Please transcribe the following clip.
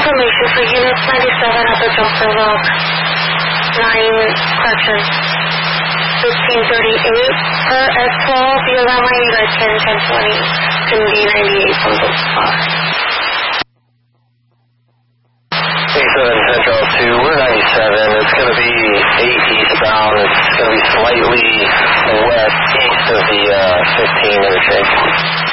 information for Unit 97 at the Jumper Rock 9 correction. 1538 per S12, be around my guys 10-10-20, couldn't be 98 from the spot. 87 Central 2, we're 97, it's going to be 8 eastbound, it's going to be slightly west east of the 15 interchange.